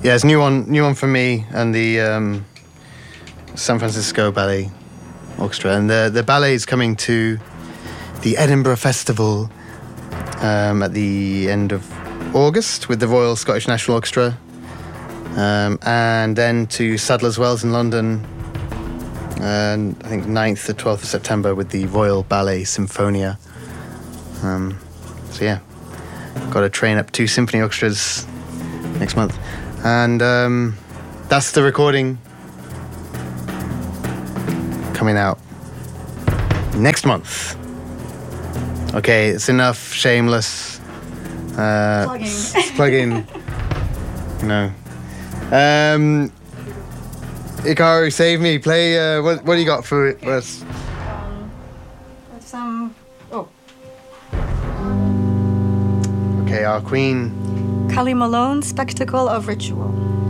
Yeah, it's new one for me and the San Francisco Ballet Orchestra, and the ballet is coming to the Edinburgh Festival at the end of August with the Royal Scottish National Orchestra, and then to Sadler's Wells in London, and I think 9th to 12th of September with the Royal Ballet Symphonia. So yeah, got to train up 2 symphony orchestras next month, and that's the recording coming out next month. Okay, it's enough shameless plugging. No. Hikaru, save me. Play. What do you got for it? Some. Oh. Okay, our queen. Cully Malone, Spectacle of Ritual.